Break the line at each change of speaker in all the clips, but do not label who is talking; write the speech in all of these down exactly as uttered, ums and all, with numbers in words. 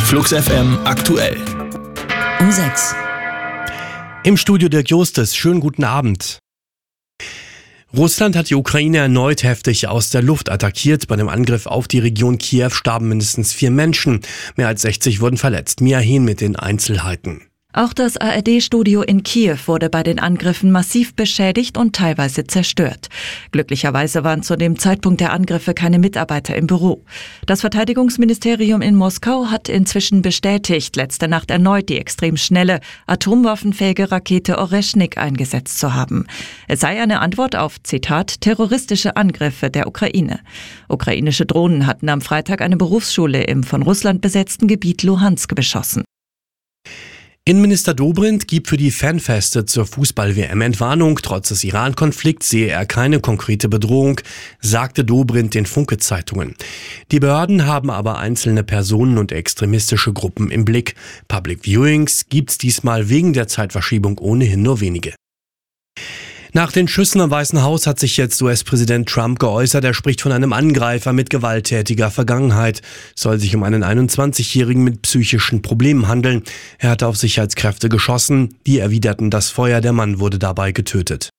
Flux F M aktuell.
Um sechs.
Im Studio Dirk Justus, schönen guten Abend. Russland hat die Ukraine erneut heftig aus der Luft attackiert. Bei dem Angriff auf die Region Kiew starben mindestens vier Menschen. Mehr als sechzig wurden verletzt. Mia Hehn mit den Einzelheiten.
Auch das A R D-Studio in Kiew wurde bei den Angriffen massiv beschädigt und teilweise zerstört. Glücklicherweise waren zu dem Zeitpunkt der Angriffe keine Mitarbeiter im Büro. Das Verteidigungsministerium in Moskau hat inzwischen bestätigt, letzte Nacht erneut die extrem schnelle, atomwaffenfähige Rakete Oreschnik eingesetzt zu haben. Es sei eine Antwort auf, Zitat, terroristische Angriffe der Ukraine. Ukrainische Drohnen hatten am Freitag eine Berufsschule im von Russland besetzten Gebiet Luhansk beschossen.
Innenminister Dobrindt gibt für die Fanfeste zur Fußball-W M Entwarnung. Trotz des Iran-Konflikts sehe er keine konkrete Bedrohung, sagte Dobrindt den Funke-Zeitungen. Die Behörden haben aber einzelne Personen und extremistische Gruppen im Blick. Public Viewings gibt's diesmal wegen der Zeitverschiebung ohnehin nur wenige. Nach den Schüssen am Weißen Haus hat sich jetzt U S-Präsident Trump geäußert. Er spricht von einem Angreifer mit gewalttätiger Vergangenheit. Es soll sich um einen einundzwanzigjährigen mit psychischen Problemen handeln. Er hatte auf Sicherheitskräfte geschossen. Die erwiderten das Feuer. Der Mann wurde dabei getötet.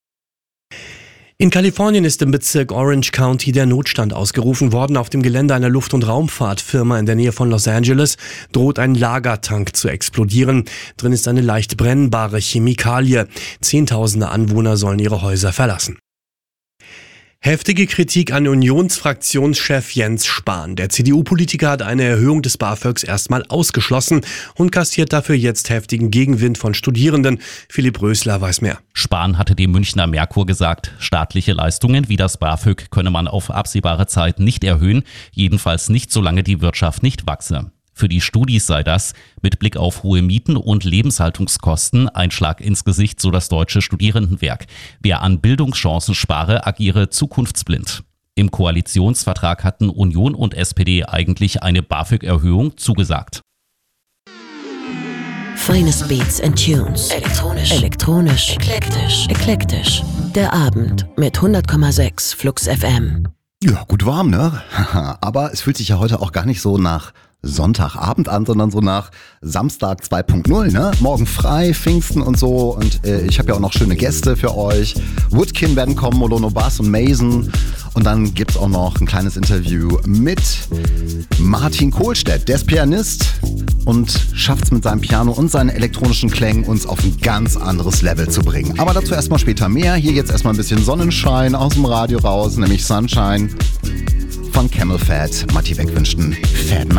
In Kalifornien ist im Bezirk Orange County der Notstand ausgerufen worden. Auf dem Gelände einer Luft- und Raumfahrtfirma in der Nähe von Los Angeles droht ein Lagertank zu explodieren. Drin ist eine leicht brennbare Chemikalie. Zehntausende Anwohner sollen ihre Häuser verlassen. Heftige Kritik an Unionsfraktionschef Jens Spahn. Der C D U-Politiker hat eine Erhöhung des BAföGs erstmal ausgeschlossen und kassiert dafür jetzt heftigen Gegenwind von Studierenden. Philipp Rösler weiß mehr.
Spahn hatte dem Münchner Merkur gesagt, staatliche Leistungen wie das BAföG könne man auf absehbare Zeit nicht erhöhen, jedenfalls nicht, solange die Wirtschaft nicht wachse. Für die Studis sei das, mit Blick auf hohe Mieten und Lebenshaltungskosten, ein Schlag ins Gesicht, so das Deutsche Studierendenwerk. Wer an Bildungschancen spare, agiere zukunftsblind. Im Koalitionsvertrag hatten Union und S P D eigentlich eine BAföG-Erhöhung zugesagt.
Finest Beats and Tunes. Elektronisch. Elektronisch. Eklektisch. Eklektisch. Der Abend mit hundert Komma sechs Flux F M.
Ja, gut warm, ne? Aber es fühlt sich ja heute auch gar nicht so nach Sonntagabend an, sondern so nach Samstag zwei Punkt null, ne? Morgen frei, Pfingsten und so. Und äh, ich habe ja auch noch schöne Gäste für euch. Woodkin werden kommen, Molono Bass und Mason. Und dann gibt's auch noch ein kleines Interview mit Martin Kohlstedt. Der ist Pianist und schafft's mit seinem Piano und seinen elektronischen Klängen, uns auf ein ganz anderes Level zu bringen. Aber dazu erstmal später mehr. Hier jetzt erstmal ein bisschen Sonnenschein aus dem Radio raus, nämlich Sunshine von Camel Fat. Matti wegwünschten Fat Man.